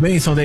Bem, são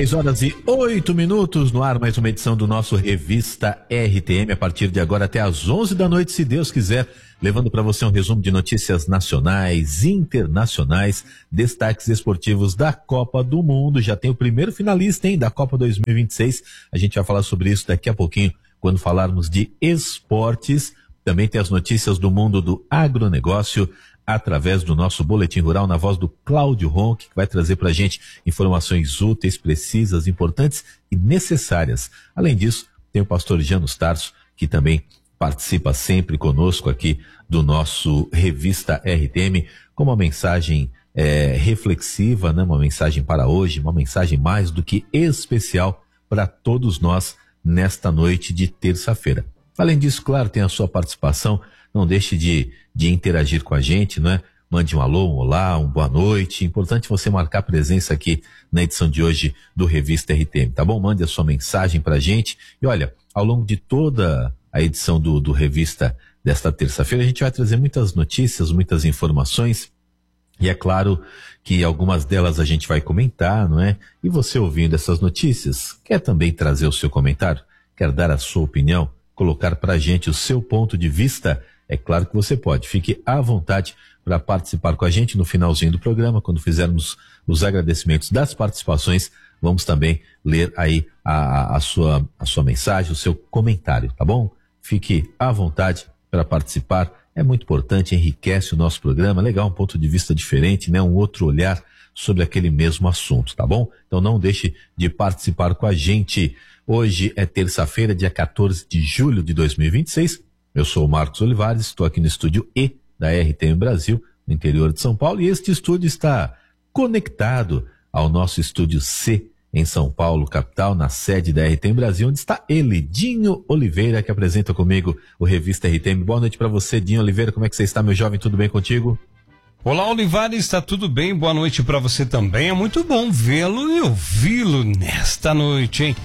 10h08 no ar, mais uma edição do nosso Revista RTM, a partir de agora até às 11 da noite, se Deus quiser, levando para você um resumo de notícias nacionais, internacionais, destaques esportivos da Copa do Mundo. Já tem o primeiro finalista, hein, da Copa 2026. A gente vai falar sobre isso daqui a pouquinho, quando falarmos de esportes. Também tem as notícias do mundo do agronegócio, através do nosso Boletim Rural, na voz do Cláudio Ronck, que vai trazer para a gente informações úteis, precisas, importantes e necessárias. Além disso, tem o pastor Janus Tarso, que também participa sempre conosco aqui do nosso Revista RTM, com uma mensagem reflexiva, né? Uma mensagem para hoje, uma mensagem mais do que especial para todos nós nesta noite de terça-feira. Além disso, claro, tem a sua participação. Não deixe de interagir com a gente, não é? Mande um alô, um olá, um boa noite. Importante você marcar presença aqui na edição de hoje do Revista RTM, tá bom? Mande a sua mensagem pra gente. E olha, ao longo de toda a edição do Revista desta terça-feira, a gente vai trazer muitas notícias, muitas informações. E é claro que algumas delas a gente vai comentar, não é? E você ouvindo essas notícias, quer também trazer o seu comentário? Quer dar a sua opinião? Colocar pra gente o seu ponto de vista? É claro que você pode. Fique à vontade para participar com a gente no finalzinho do programa. Quando fizermos os agradecimentos das participações, vamos também ler aí a sua mensagem, o seu comentário, tá bom? Fique à vontade para participar. É muito importante, enriquece o nosso programa. Legal, um ponto de vista diferente, né? Um outro olhar sobre aquele mesmo assunto, tá bom? Então não deixe de participar com a gente. Hoje é terça-feira, dia 14 de julho de 2026. Eu sou o Marcos Olivares, estou aqui no estúdio E da RTM Brasil, no interior de São Paulo, e este estúdio está conectado ao nosso estúdio C em São Paulo, capital, na sede da RTM Brasil, onde está ele, Dinho Oliveira, que apresenta comigo o Revista RTM. Boa noite para você, Dinho Oliveira, como é que você está, meu jovem? Tudo bem contigo? Olá, Olivares, está tudo bem? Boa noite para você também. É muito bom vê-lo e ouvi-lo nesta noite, hein?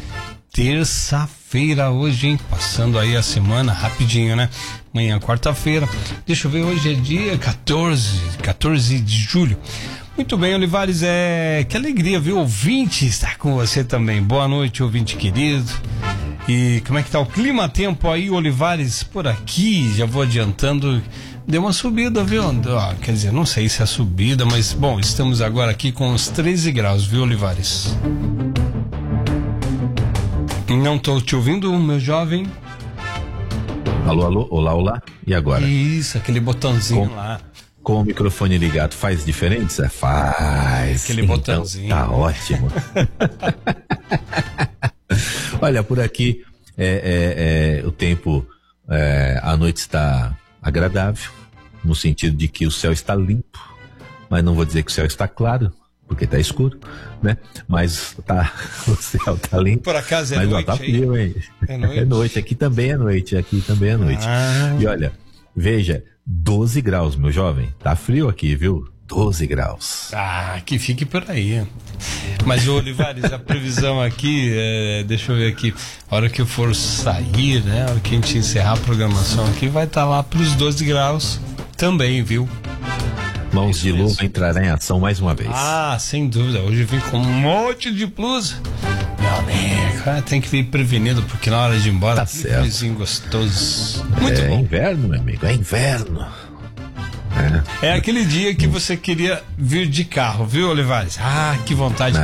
Terça-feira hoje, hein? Passando aí a semana rapidinho, né? Amanhã, quarta-feira. Deixa eu ver, hoje é dia 14 de julho. Muito bem, Olivares, que alegria, viu? Ouvinte estar com você também. Boa noite, ouvinte querido. E como é que tá o clima-tempo aí, Olivares? Por aqui, já vou adiantando, deu uma subida, viu? Quer dizer, não sei se é subida, mas, bom, estamos agora aqui com uns 13 graus, viu, Olivares? Não tô te ouvindo, meu jovem. Alô, alô, olá, olá. E agora? Isso, aquele botãozinho lá. Com o microfone ligado faz diferença? Faz. Aquele então, botãozinho. Tá ótimo. Olha, por aqui o tempo, a noite está agradável, no sentido de que o céu está limpo, mas não vou dizer que o céu está claro, porque tá escuro, né? Mas o céu tá limpo. Por acaso é mas, noite, tá frio, hein? É noite? É noite, aqui também é noite, E olha, veja, 12 graus, meu jovem, tá frio aqui, viu? 12 graus. Que fique por aí. Mas, Olivares, a previsão aqui, deixa eu ver aqui, a hora que eu for sair, né? A hora que a gente encerrar a programação aqui, vai estar lá pros 12 graus também, viu? Mãos de luva entrará em ação mais uma vez. Sem dúvida. Hoje eu vim com um monte de blusa. Meu amigo, tem que vir prevenido, porque na hora de ir embora, tá certo. Frisinho gostoso. Muito bom. É inverno, meu amigo, é inverno. É aquele dia que você queria vir de carro, viu, Olivares? Que vontade.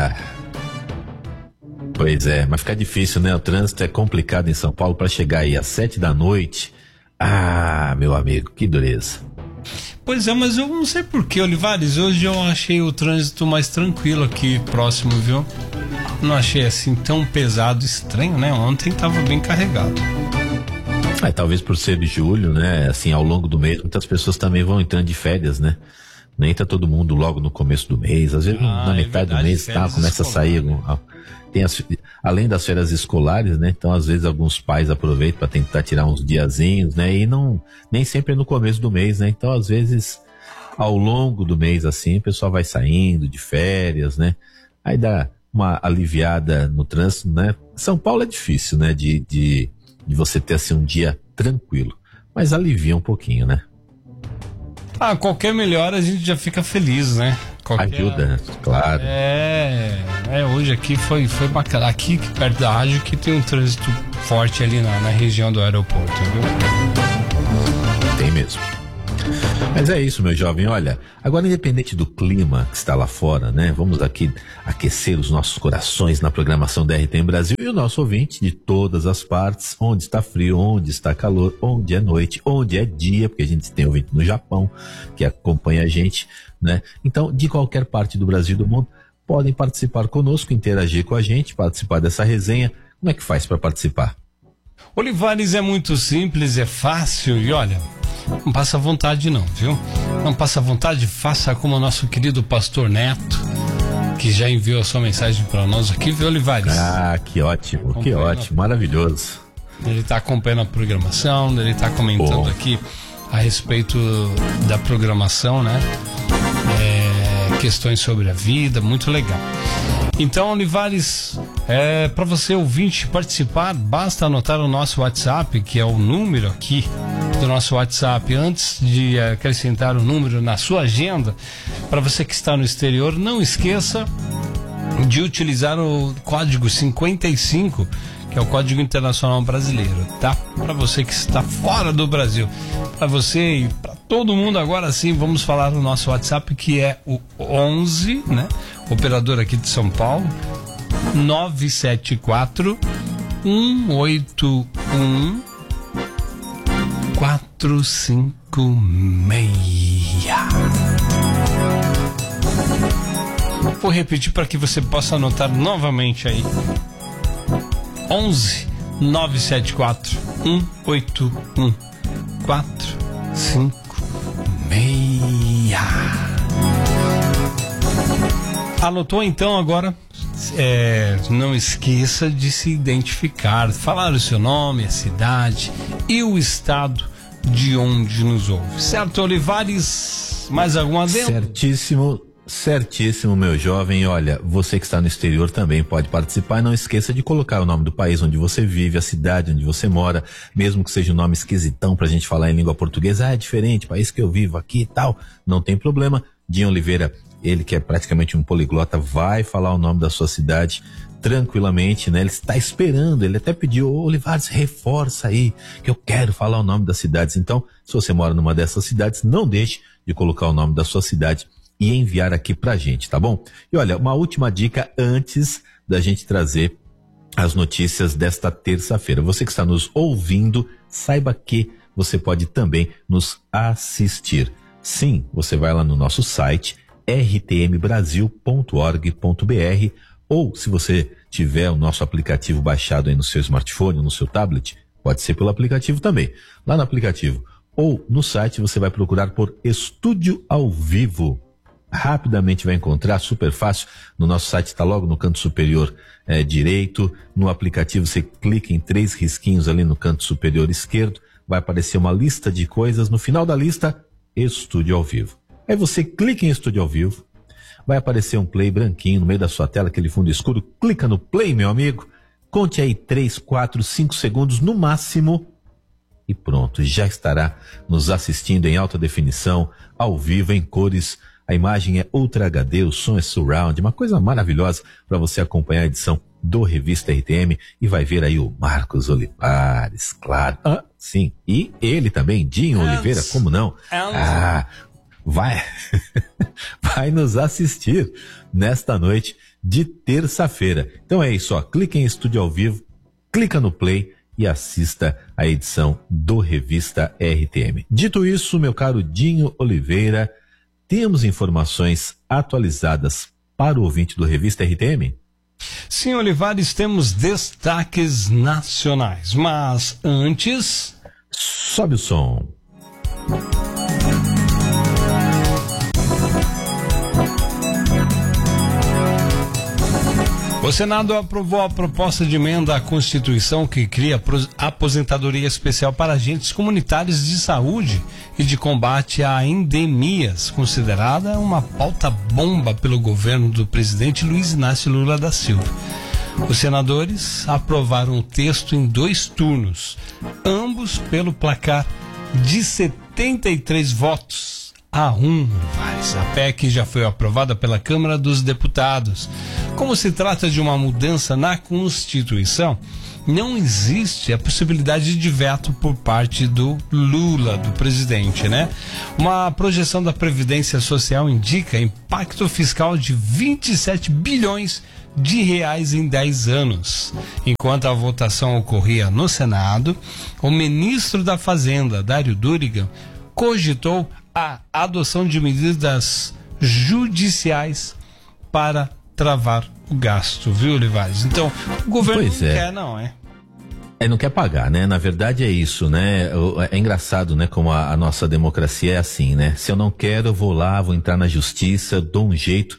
Pois é, mas fica difícil, né? O trânsito é complicado em São Paulo para chegar aí às 7 da noite. Meu amigo, que dureza. Pois é, mas eu não sei porquê, Olivares, hoje eu achei o trânsito mais tranquilo aqui próximo, viu? Não achei assim tão pesado, estranho, né? Ontem tava bem carregado. Talvez por ser de julho, né? Assim, ao longo do mês, muitas pessoas também vão entrando de férias, né? Nem tá todo mundo logo no começo do mês, às vezes na metade do mês começa a sair. Tem além das férias escolares, né? Então, às vezes, alguns pais aproveitam para tentar tirar uns diazinhos, né? E nem sempre é no começo do mês, né? Então, às vezes, ao longo do mês, assim, o pessoal vai saindo de férias, né? Aí dá uma aliviada no trânsito, né? São Paulo é difícil, né? De você ter, assim, um dia tranquilo. Mas alivia um pouquinho, né? Qualquer melhora a gente já fica feliz, né? Ajuda, claro. Hoje aqui foi bacana. Aqui perto da rádio que tem um trânsito forte ali na região do aeroporto, viu? Tem mesmo. Mas é isso, meu jovem, olha, agora independente do clima que está lá fora, né, vamos aqui aquecer os nossos corações na programação da RTM Brasil e o nosso ouvinte de todas as partes, onde está frio, onde está calor, onde é noite, onde é dia, porque a gente tem ouvinte no Japão que acompanha a gente, né, então de qualquer parte do Brasil e do mundo, podem participar conosco, interagir com a gente, participar dessa resenha. Como é que faz para participar? Olivares, é muito simples, é fácil e olha, não passa vontade não, viu? Não passa vontade, faça como o nosso querido pastor Neto, que já enviou a sua mensagem para nós aqui, viu, Olivares? Ah, que ótimo, maravilhoso. Ele está acompanhando a programação, ele está comentando aqui a respeito da programação, né? Questões sobre a vida, muito legal. Então, Olivares, para você ouvinte participar, basta anotar o nosso WhatsApp, que é o número aqui do nosso WhatsApp. Antes de acrescentar o número na sua agenda, para você que está no exterior, não esqueça de utilizar o código 55, que é o Código Internacional Brasileiro, tá? Para você que está fora do Brasil, para você e para todo mundo, agora sim, vamos falar no nosso WhatsApp, que é o 11, né? Operador aqui de São Paulo, 974 181 456. Vou repetir para que você possa anotar novamente aí. 11 974 181 456. Anotou então agora? Não esqueça de se identificar, falar o seu nome, a cidade e o estado de onde nos ouve. Certo, Olivares? Mais alguma adendo? Certíssimo, meu jovem. Olha, você que está no exterior também pode participar e não esqueça de colocar o nome do país onde você vive, a cidade onde você mora, mesmo que seja um nome esquisitão pra gente falar em língua portuguesa. É diferente, país que eu vivo aqui e tal, não tem problema. Dinho Oliveira, ele que é praticamente um poliglota, vai falar o nome da sua cidade tranquilamente, né? Ele está esperando, ele até pediu, Olivares, reforça aí, que eu quero falar o nome das cidades. Então, se você mora numa dessas cidades, não deixe de colocar o nome da sua cidade e enviar aqui pra gente, tá bom? E olha, uma última dica antes da gente trazer as notícias desta terça-feira. Você que está nos ouvindo, saiba que você pode também nos assistir. Sim, você vai lá no nosso site rtmbrasil.org.br, ou se você tiver o nosso aplicativo baixado aí no seu smartphone ou no seu tablet, pode ser pelo aplicativo também. Lá no aplicativo ou no site você vai procurar por Estúdio ao Vivo. Rapidamente vai encontrar, super fácil. No nosso site está logo no canto superior direito. No aplicativo você clica em 3 risquinhos ali no canto superior esquerdo, vai aparecer uma lista de coisas. No final da lista, Estúdio ao Vivo. Aí você clica em Estúdio ao Vivo, vai aparecer um play branquinho no meio da sua tela, aquele fundo escuro. Clica no play, meu amigo, conte aí 3, 4, 5 segundos no máximo e pronto, já estará nos assistindo em alta definição, ao vivo, em cores. A imagem é Ultra HD, o som é Surround, uma coisa maravilhosa para você acompanhar a edição do Revista RTM e vai ver aí o Marcos Olivares, claro. Sim, e ele também, Dinho Oliveira, como não? Vai nos assistir nesta noite de terça-feira. Então é isso, ó, clica em Estúdio ao Vivo, clica no play e assista a edição do Revista RTM. Dito isso, meu caro Dinho Oliveira, temos informações atualizadas para o ouvinte do Revista RTM? Sim, Olivares, temos destaques nacionais, mas antes... Sobe o som. O Senado aprovou a proposta de emenda à Constituição que cria aposentadoria especial para agentes comunitários de saúde e de combate a endemias, considerada uma pauta bomba pelo governo do presidente Luiz Inácio Lula da Silva. Os senadores aprovaram o texto em 2 turnos, ambos pelo placar de 73 votos A1, mas a PEC já foi aprovada pela Câmara dos Deputados. Como se trata de uma mudança na Constituição, não existe a possibilidade de veto por parte do Lula, do presidente, né? Uma projeção da Previdência Social indica impacto fiscal de 27 bilhões de reais em 10 anos. Enquanto a votação ocorria no Senado, o ministro da Fazenda, Dário Durigan, cogitou a adoção de medidas judiciais para travar o gasto, viu, Olivares? Então, o governo não quer, não, é? Não quer pagar, né? Na verdade é isso, né? É engraçado, né? Como a nossa democracia é assim, né? Se eu não quero, eu vou lá, vou entrar na justiça, dou um jeito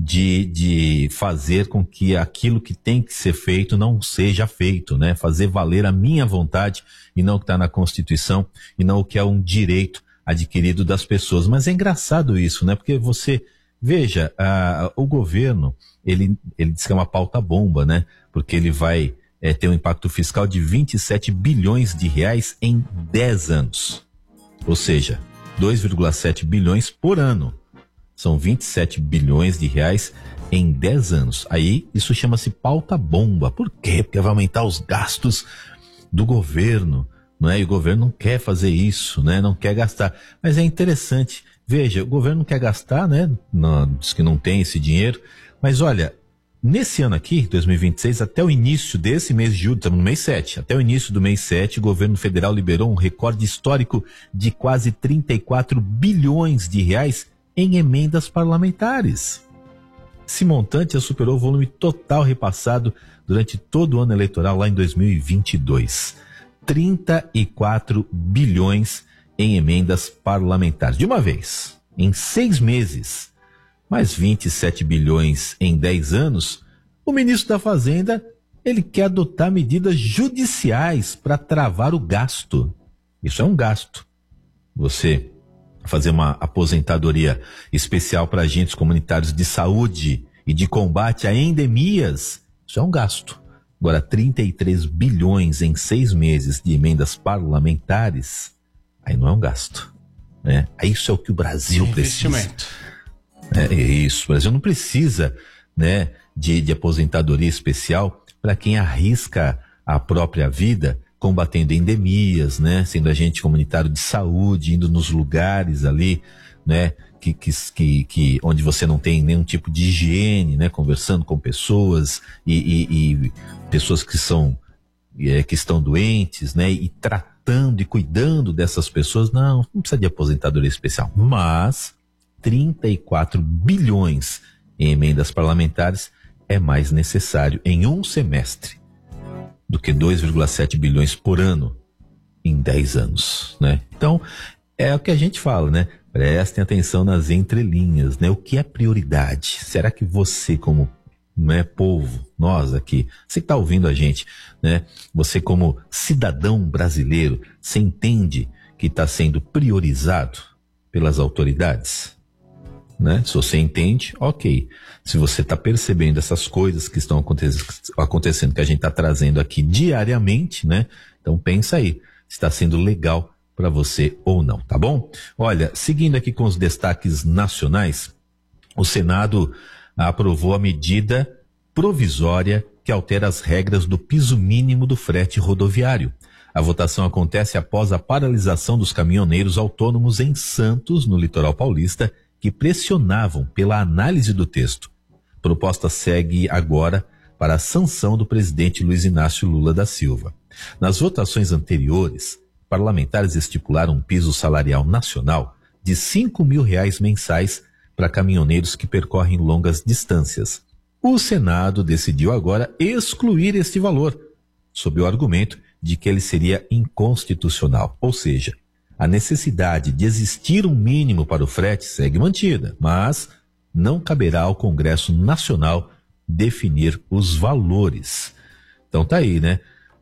de fazer com que aquilo que tem que ser feito não seja feito, né? Fazer valer a minha vontade e não o que está na Constituição e não o que é um direito adquirido das pessoas. Mas é engraçado isso, né? Porque você, veja, o governo, ele diz que é uma pauta bomba, né? Porque ele vai ter um impacto fiscal de 27 bilhões de reais em 10 anos. Ou seja, 2,7 bilhões por ano. São 27 bilhões de reais em 10 anos. Aí isso chama-se pauta bomba. Por quê? Porque vai aumentar os gastos do governo, não é? E o governo não quer fazer isso, né? Não quer gastar. Mas é interessante. Veja, o governo não quer gastar, né? Não, diz que não tem esse dinheiro. Mas olha, nesse ano aqui, 2026, até o início desse mês de julho, estamos no mês 7, até o início do mês 7, o governo federal liberou um recorde histórico de quase 34 bilhões de reais em emendas parlamentares. Esse montante já superou o volume total repassado durante todo o ano eleitoral lá em 2022. 34 bilhões em emendas parlamentares. De uma vez, em 6 meses, mais 27 bilhões em 10 anos, o ministro da Fazenda, ele quer adotar medidas judiciais para travar o gasto. Isso é um gasto. Você fazer uma aposentadoria especial para agentes comunitários de saúde e de combate a endemias, isso é um gasto. Agora, 33 bilhões em 6 meses de emendas parlamentares, aí não é um gasto, né? Isso é o que o Brasil precisa. Investimento. É isso, o Brasil não precisa, né, de aposentadoria especial para quem arrisca a própria vida combatendo endemias, né, sendo agente comunitário de saúde, indo nos lugares ali, né, que onde você não tem nenhum tipo de higiene, né, conversando com pessoas e pessoas que estão doentes, né, e tratando e cuidando dessas pessoas. Não precisa de aposentadoria especial, mas 34 bilhões em emendas parlamentares é mais necessário em um semestre do que 2,7 bilhões por ano em 10 anos, né? Então, é o que a gente fala, né? Prestem atenção nas entrelinhas, né? O que é prioridade? Será que você, como, né, povo, nós aqui, você que está ouvindo a gente, né? Você como cidadão brasileiro, você entende que está sendo priorizado pelas autoridades? Né? Se você entende, ok. Se você está percebendo essas coisas que estão acontecendo, que a gente está trazendo aqui diariamente, né? Então pensa aí, se está sendo legal para você ou não, tá bom? Olha, seguindo aqui com os destaques nacionais, o Senado aprovou a medida provisória que altera as regras do piso mínimo do frete rodoviário. A votação acontece após a paralisação dos caminhoneiros autônomos em Santos, no litoral paulista, que pressionavam pela análise do texto. A proposta segue agora para a sanção do presidente Luiz Inácio Lula da Silva. Nas votações anteriores, parlamentares estipularam um piso salarial nacional de R$5.000 mensais para caminhoneiros que percorrem longas distâncias. O Senado decidiu agora excluir este valor, sob o argumento de que ele seria inconstitucional, ou seja, a necessidade de existir um mínimo para o frete segue mantida, mas não caberá ao Congresso Nacional definir os valores. Então tá aí, né?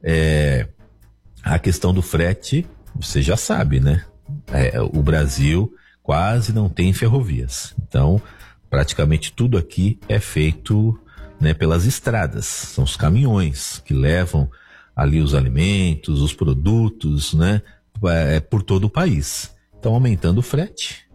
A questão do frete, você já sabe, né? O Brasil quase não tem ferrovias. Então, praticamente tudo aqui é feito, né, pelas estradas. São os caminhões que levam ali os alimentos, os produtos, né? Por todo o país. Então, aumentando o frete,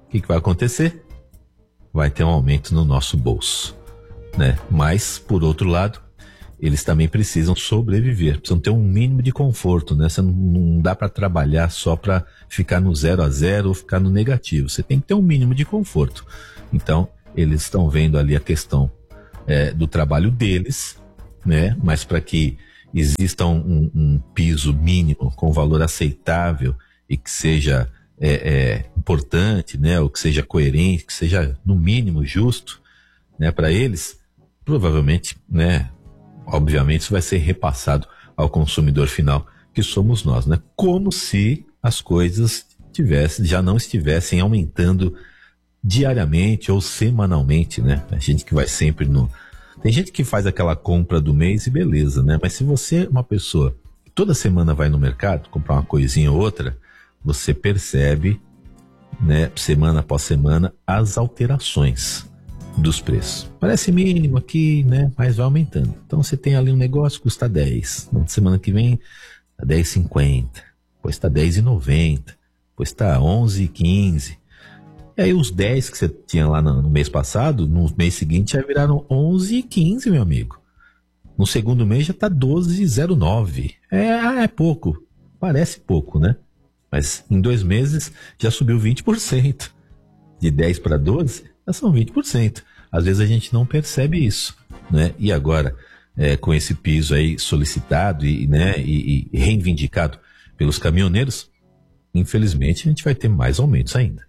que vai acontecer? Vai ter um aumento no nosso bolso, né? Mas, por outro lado, eles também precisam sobreviver, precisam ter um mínimo de conforto, né? Você não dá para trabalhar só para ficar no 0 a 0 ou ficar no negativo. Você tem que ter um mínimo de conforto. Então, eles estão vendo ali a questão do trabalho deles, né? Mas para que exista um piso mínimo com valor aceitável e que seja importante, né? Ou que seja coerente, que seja no mínimo justo, né? Para eles, provavelmente, né? Obviamente isso vai ser repassado ao consumidor final, que somos nós, né? Como se as coisas já não estivessem aumentando diariamente ou semanalmente, né? A gente que vai sempre Tem gente que faz aquela compra do mês e beleza, né? Mas se você é uma pessoa que toda semana vai no mercado comprar uma coisinha ou outra, você percebe, né, semana após semana, as alterações dos preços. Parece mínimo aqui, né? Mas vai aumentando. Então você tem ali um negócio que custa 10. Na semana que vem, tá 10,50. Depois tá 10,90. Depois tá 11,15. E aí os 10 que você tinha lá no mês passado, no mês seguinte já viraram 11,15, meu amigo. No segundo mês já tá 12,09. É pouco. Parece pouco, né? Mas em 2 meses já subiu 20%. De 10 para 12, já são 20%. Às vezes a gente não percebe isso, né? E agora, com esse piso aí solicitado e reivindicado pelos caminhoneiros, infelizmente a gente vai ter mais aumentos ainda.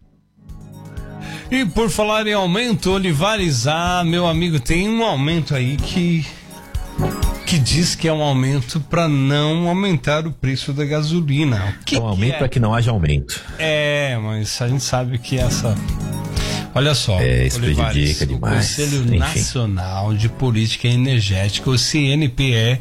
E por falar em aumento, Olivares, meu amigo, tem um aumento aí que diz que é um aumento para não aumentar o preço da gasolina. É um aumento para que não haja aumento. Mas a gente sabe que olha só, isso Olivares, prejudica demais. O Conselho Nacional de Política Energética, o CNPE,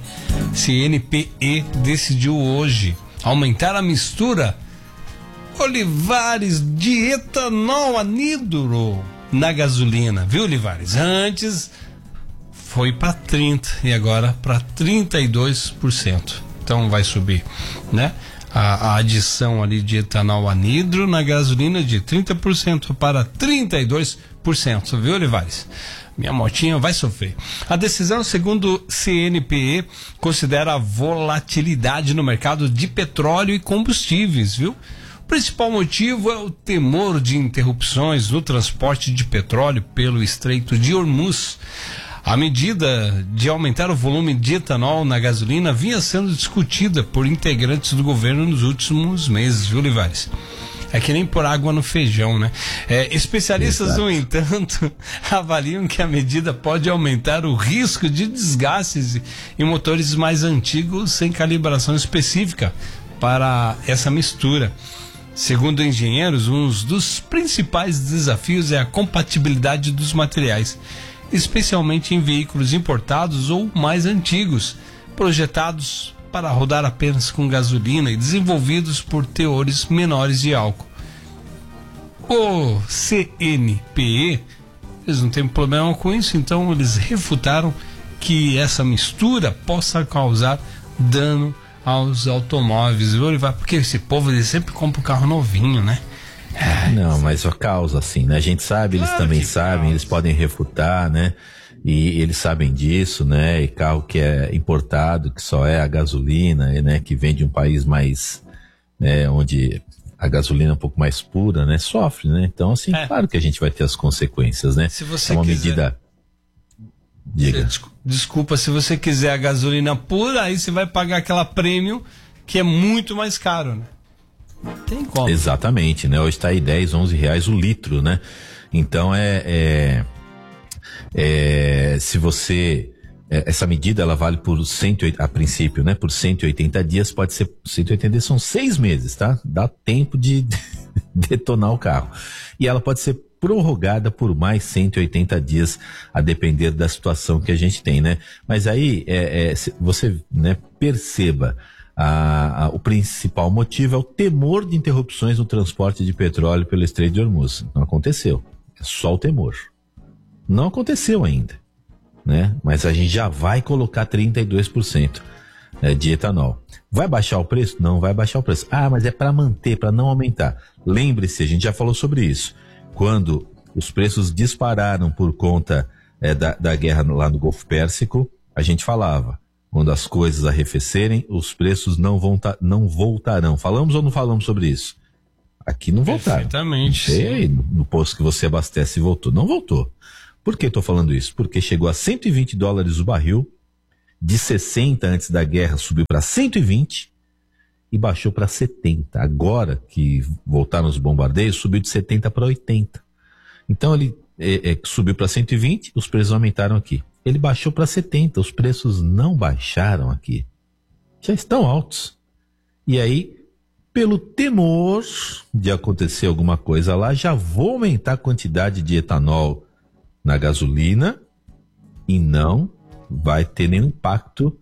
decidiu hoje aumentar a mistura, Olivares, de etanol anidro na gasolina, viu, Olivares? Antes foi para 30% e agora para 32%. Então vai subir, né? A adição ali de etanol anidro na gasolina de 30% para 32%, viu, Olivares? Minha motinha vai sofrer. A decisão, segundo o CNPE, considera a volatilidade no mercado de petróleo e combustíveis, viu? O principal motivo é o temor de interrupções no transporte de petróleo pelo Estreito de Hormuz. A medida de aumentar o volume de etanol na gasolina vinha sendo discutida por integrantes do governo nos últimos meses, viu, Olivares? É que nem pôr água no feijão, né? Especialistas, no entanto, avaliam que a medida pode aumentar o risco de desgastes em motores mais antigos sem calibração específica para essa mistura. Segundo engenheiros, um dos principais desafios é a compatibilidade dos materiais, especialmente em veículos importados ou mais antigos, projetados para rodar apenas com gasolina e desenvolvidos por teores menores de álcool. O CNPE, eles não têm problema com isso, então eles refutaram que essa mistura possa causar dano aos automóveis, porque esse povo ele sempre compra um carro novinho, né? Não, mas a causa, assim, né? A gente sabe, eles também sabem, eles podem refutar, né? E eles sabem disso, né? E carro que é importado, que só é a gasolina, né? Que vem de um país mais, né? Onde a gasolina é um pouco mais pura, né? Sofre, né? Então, assim, claro que a gente vai ter as consequências, né? Se você é uma quiser... medida... Diga. Desculpa, se você quiser a gasolina pura, aí você vai pagar aquela premium que é muito mais caro, né? Tem como. Exatamente, né? Hoje está aí 10, 11 reais o litro, né? Então se você... essa medida, ela vale por 180, a princípio, né? Por 180 dias, pode ser 180 dias, são 6 meses, tá? Dá tempo de detonar o carro. E ela pode ser prorrogada por mais 180 dias, a depender da situação que a gente tem, né? Mas aí, você, né, perceba, o principal motivo é o temor de interrupções no transporte de petróleo pelo Estreito de Hormuz. Não aconteceu. É só o temor. Não aconteceu ainda, né? Mas a gente já vai colocar 32% de etanol. Vai baixar o preço? Não vai baixar o preço. Mas é para manter, para não aumentar. Lembre-se, a gente já falou sobre isso, quando os preços dispararam por conta da guerra lá no Golfo Pérsico, a gente falava, quando as coisas arrefecerem, os preços não voltarão. Falamos ou não falamos sobre isso? Aqui não voltaram. Perfeitamente. Não sei aí, no posto que você abastece voltou. Não voltou. Por que estou falando isso? Porque chegou a $120 o barril, de 60 antes da guerra subiu para 120 e baixou para 70. Agora que voltaram os bombardeios, subiu de 70 para 80. Então ele subiu para 120, os preços aumentaram aqui. Ele baixou para 70, os preços não baixaram aqui. Já estão altos. E aí, pelo temor de acontecer alguma coisa lá, já vou aumentar a quantidade de etanol na gasolina e não vai ter nenhum impacto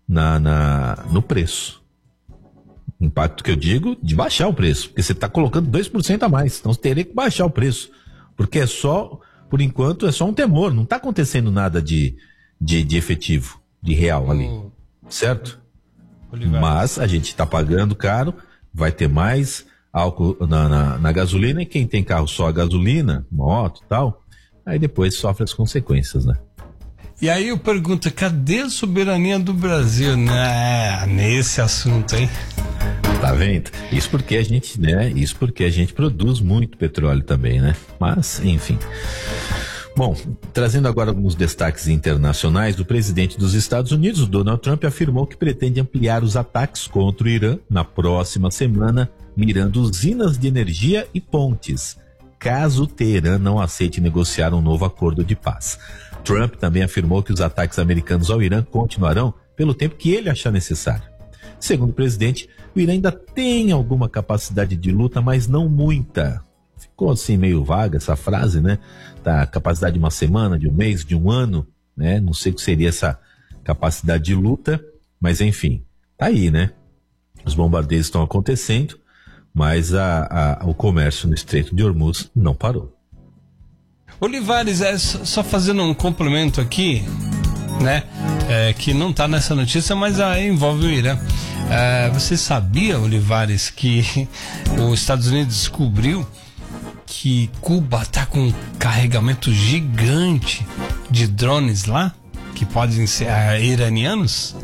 no preço. Impacto que eu digo de baixar o preço, porque você está colocando 2% a mais, então você teria que baixar o preço, porque por enquanto é só um temor, não está acontecendo nada de efetivo, de real ali, certo? Mas a gente está pagando caro, vai ter mais álcool na gasolina, e quem tem carro só a gasolina, moto e tal, aí depois sofre as consequências, né? E aí eu pergunto, cadê a soberania do Brasil? Nesse assunto, hein? Tá vendo? Isso porque a gente produz muito petróleo também, né? Mas, enfim. Bom, trazendo agora alguns destaques internacionais, o presidente dos Estados Unidos, Donald Trump, afirmou que pretende ampliar os ataques contra o Irã na próxima semana, mirando usinas de energia e pontes, caso Teherã não aceite negociar um novo acordo de paz. Trump também afirmou que os ataques americanos ao Irã continuarão pelo tempo que ele achar necessário. Segundo o presidente, o Irã ainda tem alguma capacidade de luta, mas não muita. Ficou assim meio vaga essa frase, né? Da capacidade de uma semana, de um mês, de um ano, né? Não sei o que seria essa capacidade de luta, mas enfim, tá aí, né? Os bombardeios estão acontecendo, mas o comércio no Estreito de Hormuz não parou. Olivares, só fazendo um complemento aqui, né? Que não está nessa notícia, mas envolve o Irã. Você sabia, Olivares, que os Estados Unidos descobriu que Cuba está com um carregamento gigante de drones lá, que podem ser iranianos?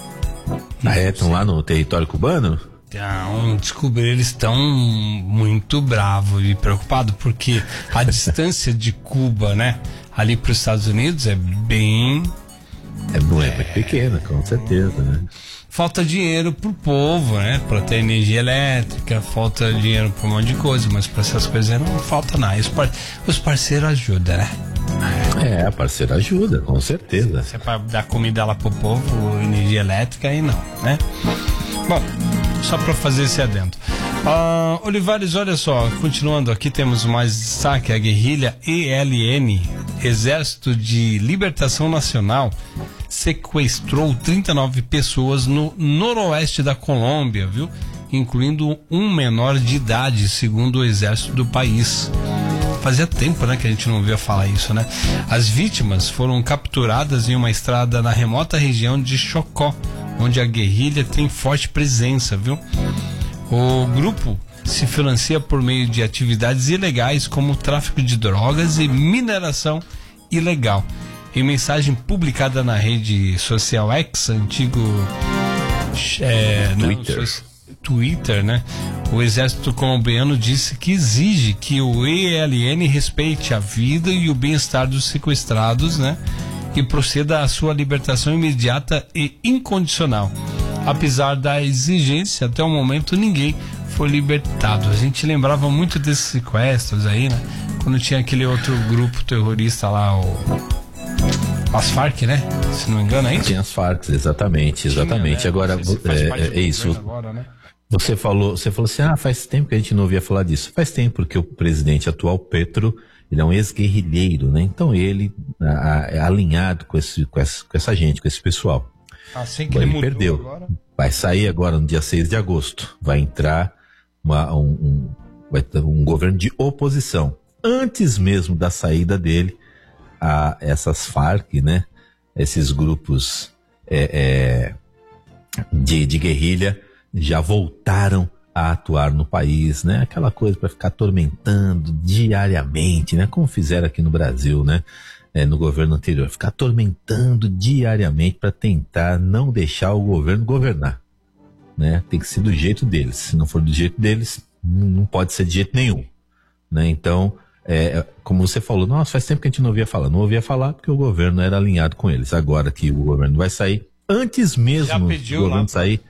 Estão lá no território cubano? Então, descobrir, eles estão muito bravos e preocupados, porque a distância de Cuba, né, ali para os Estados Unidos é bem... É pequena, com certeza, né? Falta dinheiro pro povo, né? Pra ter energia elétrica, falta dinheiro pra um monte de coisa, mas pra essas coisas não falta nada. Os parceiros ajudam, né? A parceira ajuda, com certeza. Se é pra dar comida lá pro povo, energia elétrica, aí não, né? Bom, só pra fazer esse adendo. Olivares, olha só, continuando aqui, temos mais destaque: a guerrilha ELN, Exército de Libertação Nacional, sequestrou 39 pessoas no noroeste da Colômbia, viu? Incluindo um menor de idade, segundo o exército do país. Fazia tempo, né, que a gente não ouvia falar isso, né? As vítimas foram capturadas em uma estrada na remota região de Chocó, onde a guerrilha tem forte presença, viu? O grupo se financia por meio de atividades ilegais como tráfico de drogas e mineração ilegal. Em mensagem publicada na rede social X, antigo Twitter, né? O exército colombiano disse que exige que o ELN respeite a vida e o bem-estar dos sequestrados, né? E proceda à sua libertação imediata e incondicional. Apesar da exigência, até o momento ninguém foi libertado. A gente lembrava muito desses sequestros aí, né? Quando tinha aquele outro grupo terrorista lá, as Farc, né? Se não me engano, é isso? Tinha as Farc, exatamente. Né? Agora, é isso. Agora, né? Você falou assim, faz tempo que a gente não ouvia falar disso. Faz tempo, porque o presidente atual, Petro, ele é um ex-guerrilheiro, né? Então ele é alinhado com essa gente, com esse pessoal. Assim que ele perdeu. Agora. Vai sair agora no dia 6 de agosto. Vai entrar vai ter um governo de oposição. Antes mesmo da saída dele, essas Farc, né? Esses grupos de guerrilha já voltaram a atuar no país, né? Aquela coisa para ficar atormentando diariamente, né? Como fizeram aqui no Brasil, né? No governo anterior, ficar atormentando diariamente para tentar não deixar o governo governar, né? Tem que ser do jeito deles. Se não for do jeito deles, não pode ser de jeito nenhum, né? Então, como você falou, nossa, faz tempo que a gente não ouvia falar. Não ouvia falar porque o governo era alinhado com eles. Agora que o governo vai sair, antes mesmo do governo sair,